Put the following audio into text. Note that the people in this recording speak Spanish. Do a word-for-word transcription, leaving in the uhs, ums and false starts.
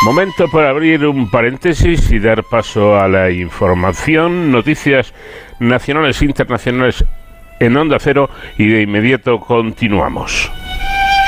Momento para abrir un paréntesis y dar paso a la información, noticias nacionales e internacionales en Onda Cero, y de inmediato continuamos.